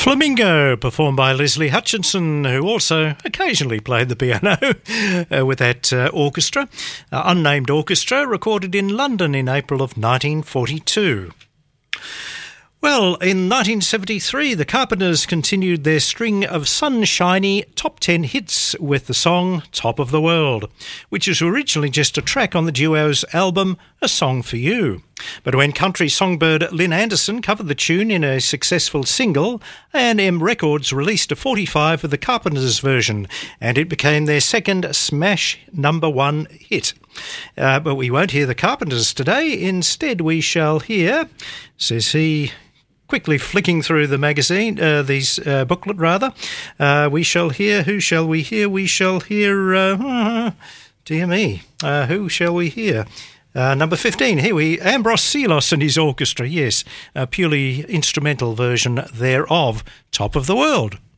Flamingo, performed by Leslie Hutchinson, who also occasionally played the piano with that orchestra, unnamed orchestra, recorded in London in April of 1942. Well, in 1973, the Carpenters continued their string of sunshiny top 10 hits with the song Top of the World, which was originally just a track on the duo's album A Song for You. But when country songbird Lynn Anderson covered the tune in a successful single, A&M Records released a 45 of the Carpenters version, and it became their second smash #1 hit. But we won't hear the Carpenters today. Instead, we shall hear, says he, quickly flicking through the magazine, booklet rather. We shall hear, who shall we hear? We shall hear, dear me, who shall we hear? Number 15, Ambros Selos and his orchestra, yes, a purely instrumental version thereof, Top of the World.